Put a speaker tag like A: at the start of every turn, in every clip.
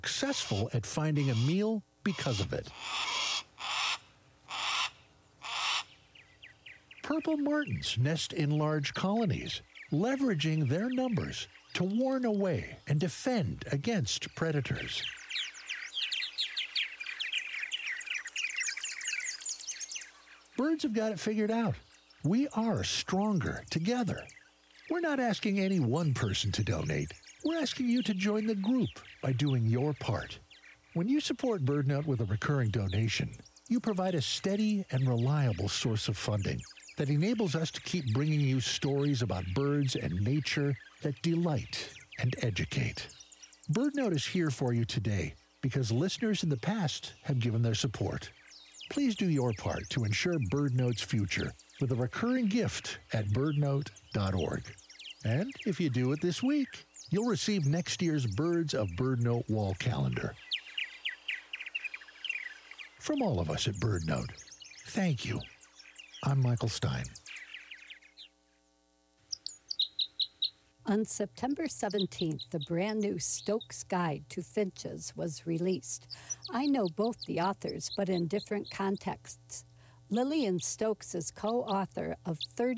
A: successful at finding a meal because of it. Purple martins nest in large colonies, leveraging their numbers to warn away and defend against predators. Birds have got it figured out. We are stronger together. We're not asking any one person to donate. We're asking you to join the group by doing your part. When you support BirdNote with a recurring donation, you provide a steady and reliable source of funding that enables us to keep bringing you stories about birds and nature that delight and educate. BirdNote is here for you today because listeners in the past have given their support. Please do your part to ensure BirdNote's future with a recurring gift at birdnote.org. And if you do it this week, you'll receive next year's Birds of BirdNote wall calendar. From all of us at BirdNote, thank you. I'm Michael Stein.
B: On September 17th, the brand new Stokes Guide to Finches was released. I know both the authors, but in different contexts. Lillian Stokes is co-author of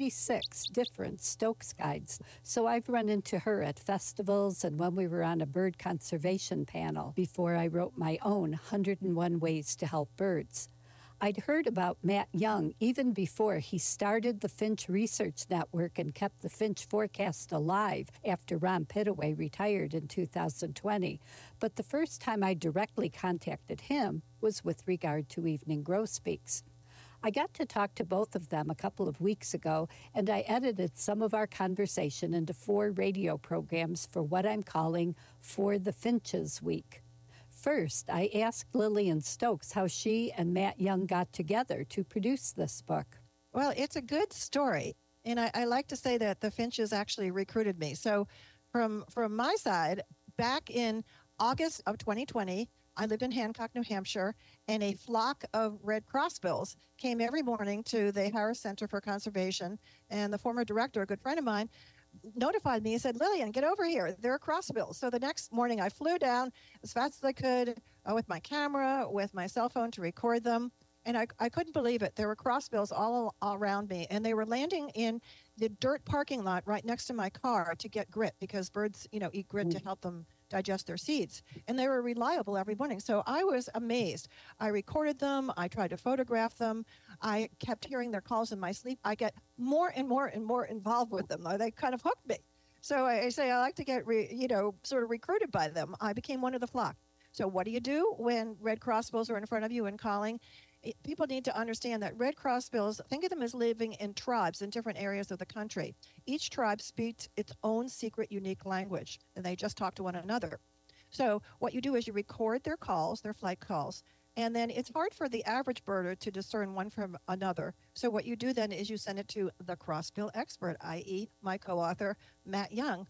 B: 36 different Stokes Guides, so I've run into her at festivals and when we were on a bird conservation panel before I wrote my own 101 Ways to Help Birds. I'd heard about Matt Young even before he started the Finch Research Network and kept the Finch forecast alive after Ron Pittaway retired in 2020. But the first time I directly contacted him was with regard to Evening Grosbeaks. I got to talk to both of them a couple of weeks ago, and I edited some of our conversation into 4 radio programs for what I'm calling For the Finches Week. First, I asked Lillian Stokes how she and Matt Young got together to produce this book.
C: Well, it's a good story, and I like to say that the Finches actually recruited me. So from my side, back in August of 2020, I lived in Hancock, New Hampshire, and a flock of red crossbills came every morning to the Harris Center for Conservation, and the former director, a good friend of mine, notified me and said, Lillian, get over here. There are crossbills. So the next morning I flew down as fast as I could with my camera, with my cell phone to record them. And I couldn't believe it. There were crossbills all around me, and they were landing in the dirt parking lot right next to my car to get grit because birds, eat grit to help them digest their seeds. And they were reliable every morning. So I was amazed. I recorded them. I tried to photograph them. I kept hearing their calls in my sleep. I get more and more and more involved with them. They kind of hooked me. So I say I like to get, sort of recruited by them. I became one of the flock. So what do you do when red crossbills are in front of you and calling? People need to understand that red crossbills, think of them as living in tribes in different areas of the country. Each tribe speaks its own secret, unique language, and they just talk to one another. So what you do is you record their calls, their flight calls, and then it's hard for the average birder to discern one from another. So what you do then is you send it to the crossbill expert, i.e. my co-author, Matt Young.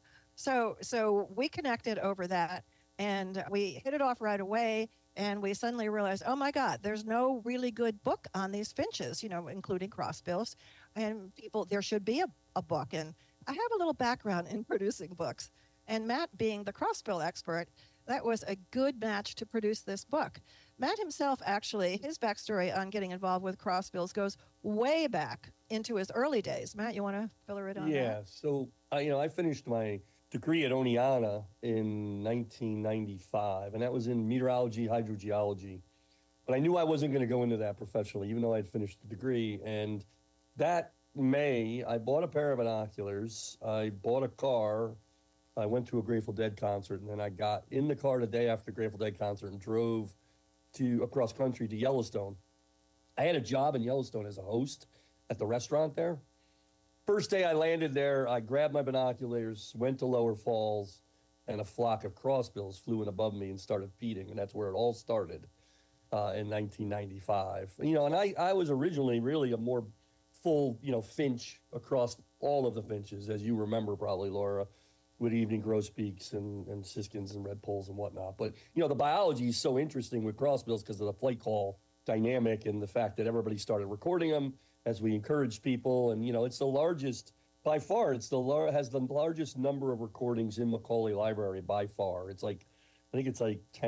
C: So we connected over that, and we hit it off right away. And we suddenly realized, oh my God, there's no really good book on these finches, including crossbills. And there should be a book. And I have a little background in producing books. And Matt, being the crossbill expert, that was a good match to produce this book. Matt himself, actually, his backstory on getting involved with crossbills goes way back into his early days. Matt, you want to fill it on that?
D: Yeah, so, I finished my degree at Oneonta in 1995, and that was in meteorology, hydrogeology. But I knew I wasn't going to go into that professionally, even though I had finished the degree. And that May, I bought a pair of binoculars. I bought a car. I went to a Grateful Dead concert, and then I got in the car the day after the Grateful Dead concert and drove across country to Yellowstone. I had a job in Yellowstone as a host at the restaurant there. First day I landed there, I grabbed my binoculars, went to Lower Falls, and a flock of crossbills flew in above me and started feeding, and that's where it all started in 1995. And I was originally really a more full, finch across all of the finches, as you remember probably, Laura, with Evening Grosbeaks and siskins and redpolls and whatnot. But, the biology is so interesting with crossbills because of the flight call dynamic and the fact that everybody started recording them as we encouraged people. And, it's the largest, by far, has the largest number of recordings in Macaulay Library by far. I think it's like 10